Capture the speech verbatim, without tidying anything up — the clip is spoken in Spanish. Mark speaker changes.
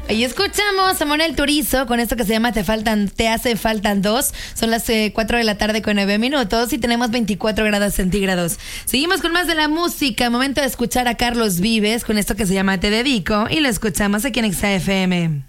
Speaker 1: Y escuchamos a Manuel Turizo con esto que se llama Te faltan, te hace faltan dos. Son las eh, cuatro de la tarde con nueve minutos y tenemos veinticuatro grados centígrados. Seguimos con más de la música. Momento de escuchar a Carlos Vives con esto que se llama Te dedico y lo escuchamos aquí en X A F M.